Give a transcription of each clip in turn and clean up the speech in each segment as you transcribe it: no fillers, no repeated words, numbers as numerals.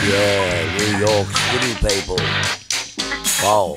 Yeah, New York City people. Wow.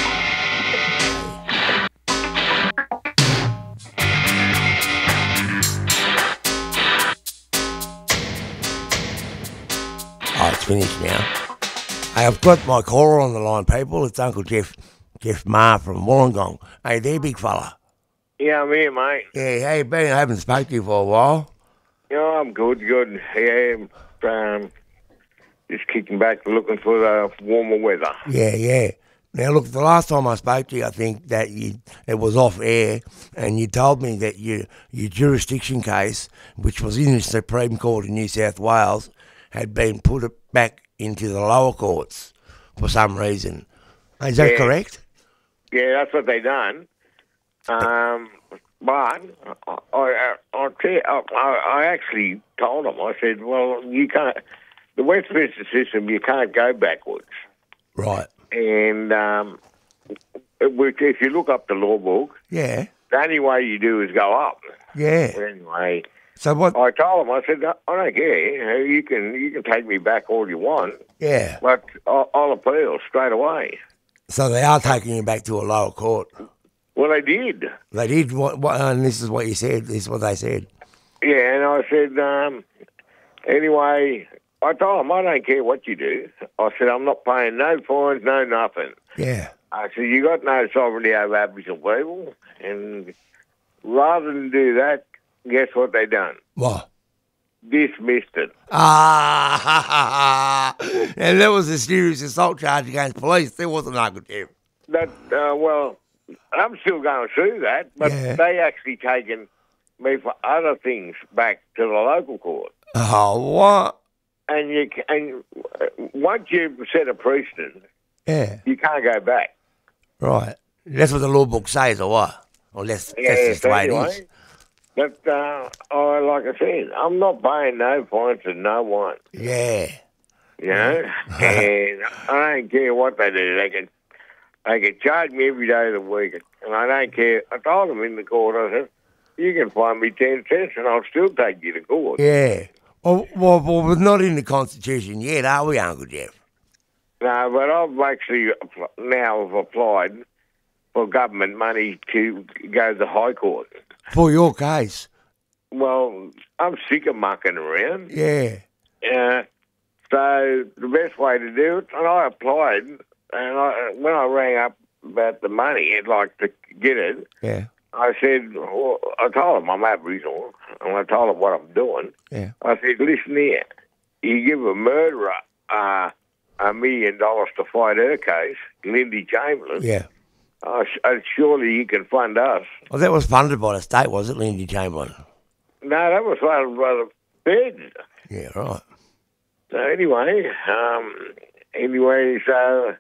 Oh, it's finished now. Hey, I've got my caller on the line, people. It's Uncle Jeff Ma from Wollongong. Hey there, big fella. Yeah, I'm here, mate. Yeah, how you been? I haven't spoken to you for a while. Yeah, I'm good. Yeah, just kicking back, looking for the warmer weather. Yeah. Now, look, the last time I spoke to you, I think that it was off air, and you told me that your jurisdiction case, which was in the Supreme Court in New South Wales, had been put back into the lower courts for some reason. Is that correct? Yeah, that's what they done. But I'll tell you, I actually told them, I said, well, you can't, the Westminster system, you can't go backwards. Right. And if you look up the law book, Yeah. the only way you do is go up. Yeah. But anyway, So what? I told them, I said, I don't care. You can take me back all you want, Yeah. but I'll appeal straight away. So they are taking you back to a lower court. Well, they did. They did. And this is what you said. This is what they said. Yeah, and I said, anyway, I told them, I don't care what you do. I said, I'm not paying no fines, no nothing. Yeah. I said, you got no sovereignty over Aboriginal people. And rather than do that, guess what they done? What? Dismissed it. And there was a serious assault charge against police. There wasn't, Uncle Jeff. That, well, I'm still going through that, but they actually taken me for other things back to the local court. Oh, what? And once you've set a precedent, you can't go back. Right. That's what the law book says, or what? Or that's just the way it is. But like I said, I'm not paying no fines to no one. Yeah. You know, and I don't care what they do. They can charge me every day of the week, and I don't care. I told them in the court, I said, you can fine me 10 cents, and I'll still take you to court. Yeah. Well, we're not in the Constitution yet, are we, Uncle Jeff? No, but I've actually now applied for government money to go to the High Court. For your case? Well, I'm sick of mucking around. Yeah. So the best way to do it, and I applied, and when I rang up about the money, I'd like to get it. Yeah. I said, well, I told them I'm Aboriginal, and I told them what I'm doing. Yeah. I said, listen here, you give a murderer $1 million to fight her case, Lindy Chamberlain. Yeah. Surely you can fund us. Well, that was funded by the state, was it, Lindy Chamberlain? No, that was funded by the feds. Yeah, right. So anyway, so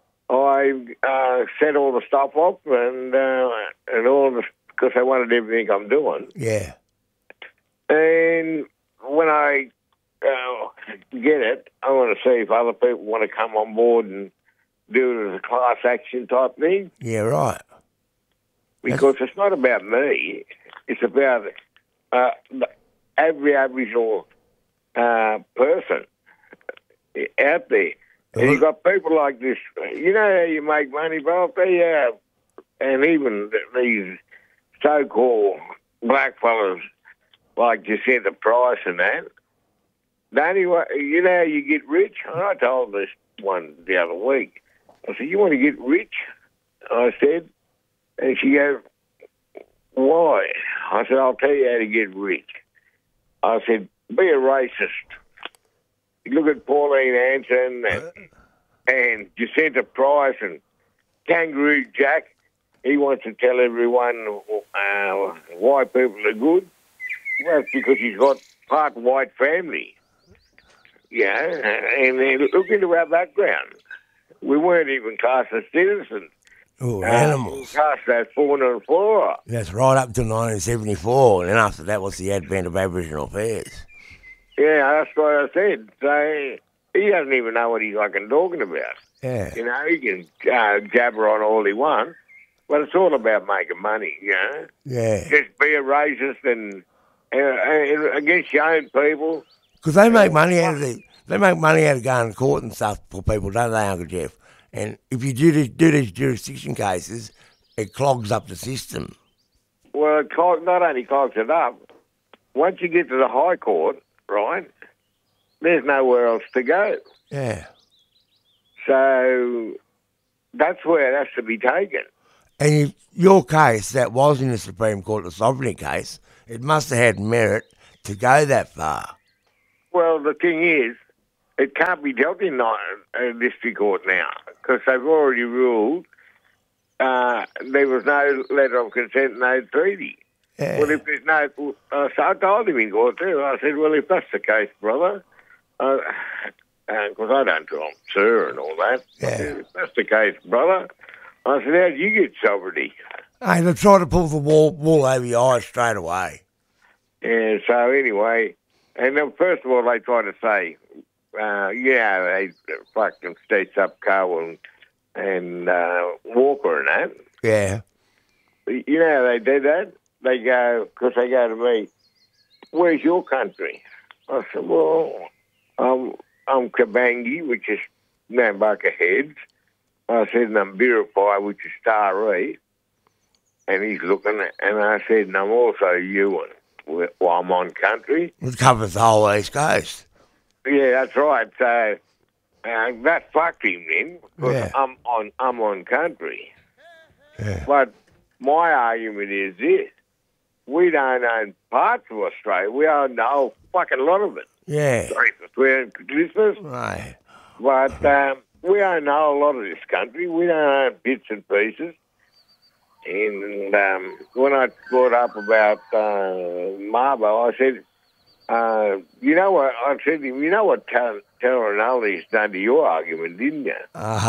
I set all the stuff up and all the, because I wanted everything I'm doing. Yeah. And when I get it, I want to see if other people want to come on board and do it as a class action type thing. Yeah, right. Because it's not about me. It's about every Aboriginal person out there. And you've got people like this. You know how you make money, Bob? And even these so-called black fellas like Jacinta Price and that. The only way, you know how you get rich? And I told this one the other week. I said, you want to get rich? I said. And she goes, why? I said, I'll tell you how to get rich. I said, be a racist. Look at Pauline Hanson and Jacinta Price and Kangaroo Jack. He wants to tell everyone why people are good. Well, it's because he's got part white family. Yeah, and then look into our background. We weren't even classed as citizens. Oh, animals. Classed as fauna and flora. That's right up to 1974, and then after that was the advent of Aboriginal affairs. Yeah, that's what I said. So he doesn't even know what he's fucking talking about. Yeah. You know, he can jabber on all he wants, but it's all about making money, you know? Yeah. Just be a racist and against your own people. Because they make money out of they make money out of going to court and stuff for people, don't they, Uncle Jeff? And if you do these jurisdiction cases, it clogs up the system. Well, not only clogs it up, once you get to the High Court, right, there's nowhere else to go. Yeah. So that's where it has to be taken. And your case, that was in the Supreme Court, the sovereignty case, it must have had merit to go that far. Well, the thing is, it can't be dealt in district court now because they've already ruled there was no letter of consent, no treaty. Yeah. Well, if there's no... so I told him in court too. I said, well, if that's the case, brother, because I don't call him sir and all that. Yeah. I said, if that's the case, brother, I said, how do you get sovereignty? Hey, they try to pull the wool over your eyes straight away. Yeah, so anyway, and then first of all, they try to say, they fucking stitched up Carwell and Walker and that. Yeah. You know how they did that? They go, because they go to me, where's your country? I said, well, I'm Kabangi, which is Nambucca Heads. I said, and I'm Biripi, which is Taree. And he's looking, and I said, and I'm also Ewan. Well, I'm on country. It covers the whole East Coast. Yeah, that's right. So that fucked him then, because I'm on country. Yeah. But my argument is this: we don't own parts of Australia. We own the whole fucking lot of it. Yeah. Sorry for swearing, listeners. Right. But we own a whole lot of this country. We don't own bits and pieces. And when I brought up about Mabo, I said, you know what? I said to him, you know what Rinaldi's done to your argument, didn't you?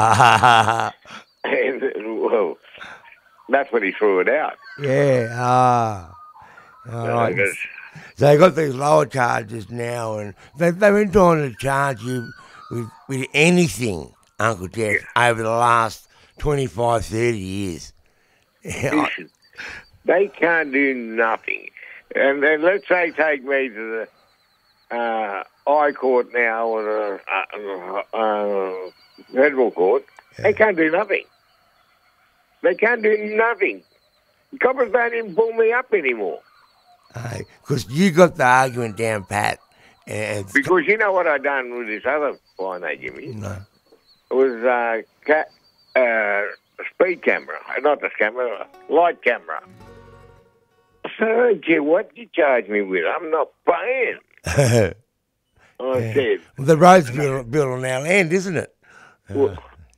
And, well, that's when he threw it out. Yeah. Right. So they got these lower charges now, and they've been trying to charge you with anything, Uncle Jeff, over the last 25, 30 years. Listen, they can't do nothing. And let's say take me to the High Court now or the Federal Court. Yeah. They can't do nothing. They can't do nothing. Coppers don't even pull me up anymore. Because you got the argument down pat. Because you know what I done with this other fine they give me? No. It was speed camera, not the camera, light camera. So, gee, what you charge me with? I'm not paying. I said. The road's built on our land, isn't it? Well,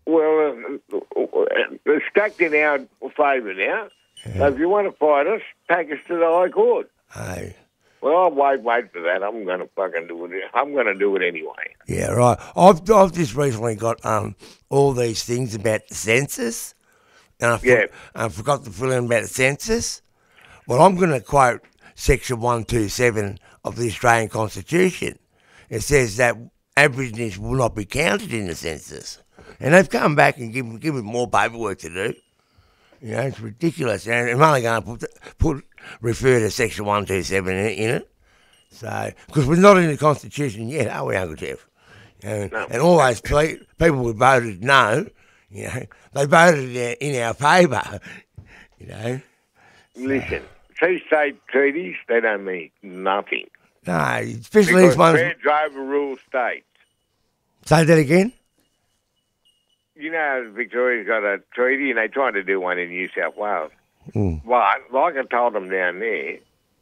it's stacked in our favour now. Yeah. So if you want to fight us, take us to the High Court. Hey. Well, I won't wait for that. I'm going to fucking do it. I'm going to do it anyway. Yeah, right. I've just recently got all these things about the census, and I forgot to fill in about the census. Well, I'm going to quote Section 127 of the Australian Constitution. It says that Aborigines will not be counted in the census, and they've come back and given more paperwork to do. You know, it's ridiculous, and I'm only going to refer to Section 127 in it. So, because we're not in the Constitution yet, are we, Uncle Jeff? No. And all those people who voted no, you know, they voted in our favour, you know. Listen, these state treaties, they don't mean nothing. No, especially these ones. Because feds overrule states. Say that again? You know, Victoria's got a treaty and they're trying to do one in New South Wales. Mm. But, like I told them down there,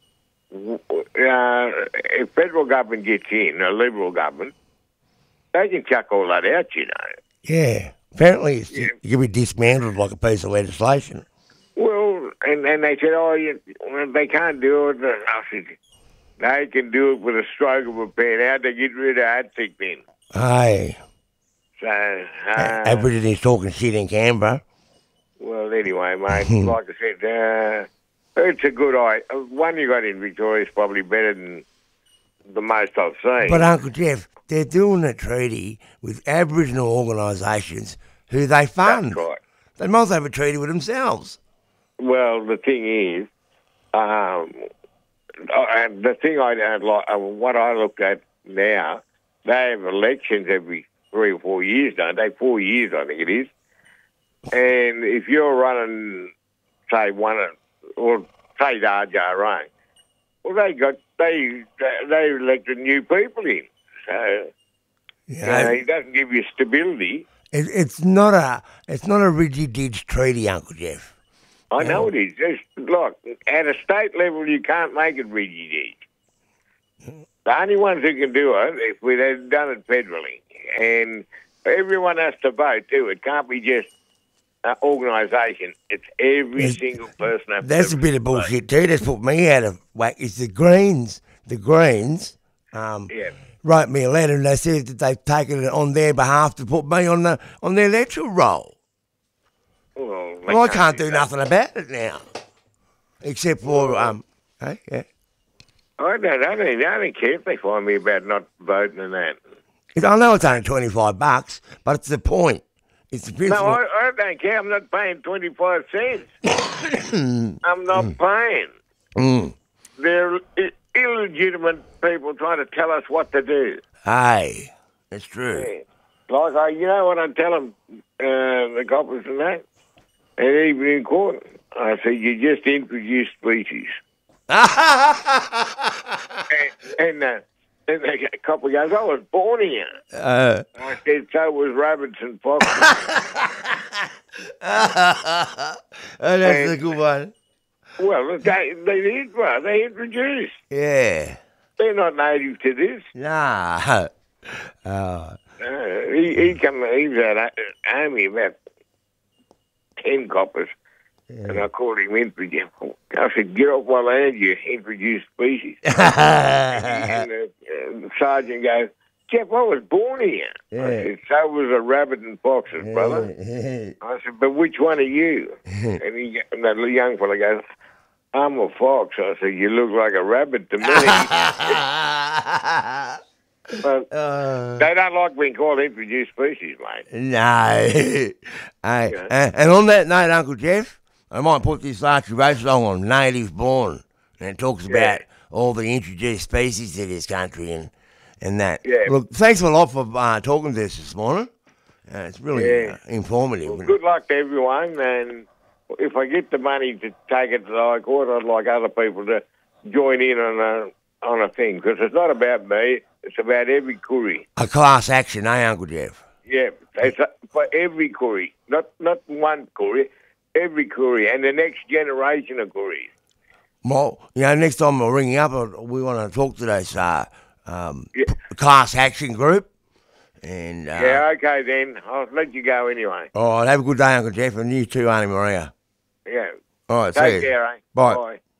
if federal government gets in, a Liberal government, they can chuck all that out, you know. Yeah. Apparently it can be dismantled like a piece of legislation. Well, and they said, they can't do it. I said, they can do it with a stroke of a pen. How'd they get rid of ATSIC then? Aye. So, Aborigines talking shit in Canberra. Well, anyway, mate, like I said, it's a good idea. One you got in Victoria is probably better than the most I've seen. But, Uncle Jeff, they're doing a treaty with Aboriginal organisations who they fund. That's right. They must have a treaty with themselves. Well, the thing is, and the thing I don't like, what I looked at now, they have elections every 3 or 4 years, don't they? 4 years, I think it is. And if you're running, say, or say the RJRA, well, they elected new people in. So, it doesn't give you stability. It's not a rigid ditch treaty, Uncle Jeff. I know it is. Look, at a state level, you can't make it rigid ditch. The only ones who can do it if they've done it federally, and everyone has to vote too. It can't be just an organisation. It's every single person. That's a bit of bullshit too. That's put me out of whack. It's the Greens. The Greens wrote me a letter and they said that they've taken it on their behalf to put me on the electoral roll. Well, I can't do nothing about it now, except for yeah. I don't care if they find me about not voting and that. I know it's only $25, but it's the point. It's the principle. No, I don't care. I'm not paying 25 cents. I'm not paying. They're illegitimate people trying to tell us what to do. Hey, that's true. Yeah. Like, you know what I tell them, the coppers and that? And even in court, I said, you just introduced species. and a couple goes, I was born here. I said, so was rabbits and foxes. That's a good one. Well, they introduced. Yeah. They're not native to this. Nah. He had only about 10 coppers. Yeah. And I called him introduced. I said, get off my land, you introduced species. and the sergeant goes, Jeff, I was born here. Yeah. I said, so was a rabbit and foxes, brother. I said, but which one are you? and the young fella goes, I'm a fox. I said, you look like a rabbit to me. But they don't like being called introduced species, mate. No. Hey, and on that note, Uncle Jeff, I might put this Archie Roach song on Native Born, and it talks about all the introduced species to this country and that. Yeah. Look, thanks a lot for talking to us this morning. It's really informative. Well, good luck to everyone, and if I get the money to take it to the High Court, I'd like other people to join in on a thing, because it's not about me, it's about every Koori. A class action, eh, Uncle Jeff? Yeah, it's for every Koori, not one Koori. Every Koori and the next generation of Kooris. Well, next time I'll ring you up, we want to talk to those class action group. And okay then. I'll let you go anyway. All right, have a good day, Uncle Jeff, and you too, Auntie Maria. Yeah. All right, take care, eh? Bye. Bye.